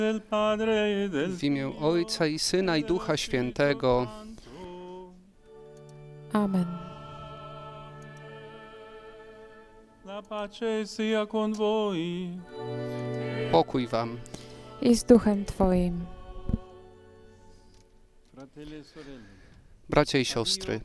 W imię Ojca i Syna i Ducha Świętego. Amen. Pokój wam. I z duchem Twoim. Bracia i siostry,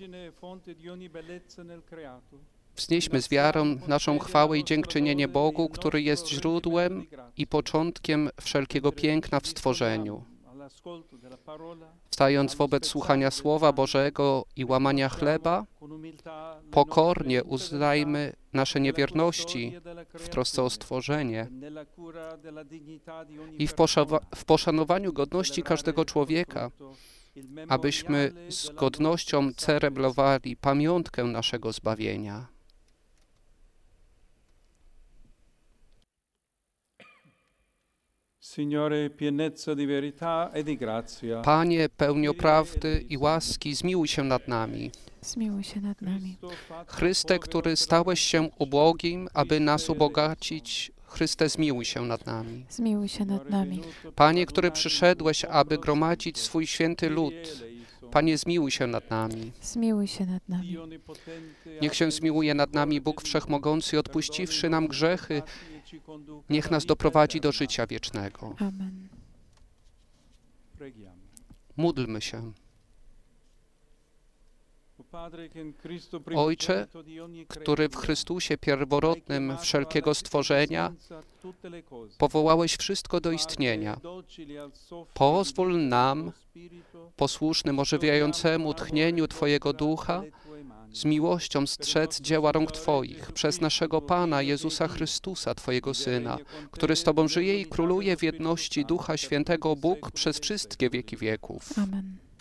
wznieśmy z wiarą naszą chwałę i dziękczynienie Bogu, który jest źródłem i początkiem wszelkiego piękna w stworzeniu. Wstając wobec słuchania Słowa Bożego i łamania chleba, pokornie uznajmy nasze niewierności w trosce o stworzenie i w poszanowaniu godności każdego człowieka, abyśmy z godnością celebrowali pamiątkę naszego zbawienia. Panie, pełnio prawdy i łaski, zmiłuj się nad nami. Zmiłuj się nad nami. Chryste, który stałeś się ubogim, aby nas ubogacić, Chryste, zmiłuj się nad nami. Zmiłuj się nad nami. Panie, który przyszedłeś, aby gromadzić swój święty lud, Panie, zmiłuj się nad nami. Zmiłuj się nad nami. Niech się zmiłuje nad nami Bóg Wszechmogący i odpuściwszy nam grzechy, niech nas doprowadzi do życia wiecznego. Amen. Módlmy się. Ojcze, który w Chrystusie pierworodnym wszelkiego stworzenia powołałeś wszystko do istnienia, pozwól nam, posłusznym ożywiającemu tchnieniu Twojego Ducha, z miłością strzec dzieła rąk Twoich przez naszego Pana Jezusa Chrystusa, Twojego Syna, który z Tobą żyje i króluje w jedności Ducha Świętego Bóg przez wszystkie wieki wieków. Amen.